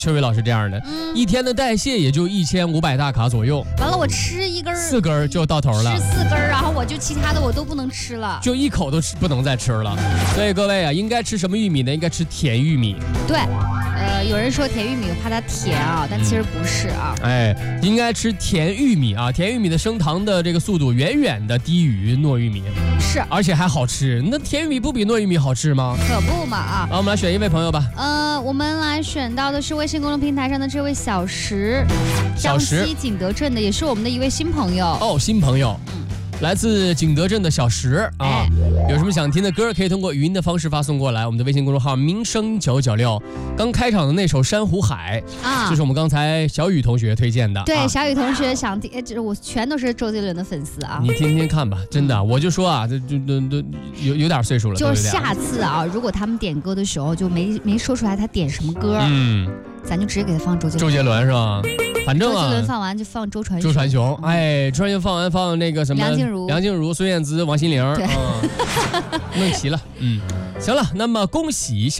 秋雨老师这样的，一天的代谢也就1500大卡左右。 完了，我吃一根 4根就到头了， 吃4根，然后我就其他的我都不能吃了， 就一口都不能再吃了。所以各位啊，应该吃什么玉米呢？应该吃甜玉米。 对。有人说甜玉米怕它甜啊，但其实不是啊。 应该吃甜玉米啊，甜玉米的升糖的这个速度远远的低于糯玉米， 是， 而且还好吃。那甜玉米不比糯玉米好吃吗？ 可不嘛啊！ 好，我们来选一位朋友吧。 我们来选到的是微信公众平台上的这位小石，江西景德镇的，也是我们的一位新朋友。 哦，新朋友。来自景德镇的小石啊，有什么想听的歌可以通过语音的方式发送过来，我们的微信公众号民生996。刚开场的那首《珊瑚海》啊，就是我们刚才小雨同学推荐的。 对，小雨同学想听，我全都是周杰伦的粉丝啊。 你听听看吧，真的，我就说啊，这有点岁数了。 就下次啊，如果他们点歌的时候就没说出来他点什么歌，咱就直接给他放周杰伦。 周杰伦是吧？反正啊， 周杰伦放完就放周传雄。 周传雄，周传雄放完放那个什么梁静茹、 孙燕姿、王心凌， 对， 弄齐了。行了，那么恭喜小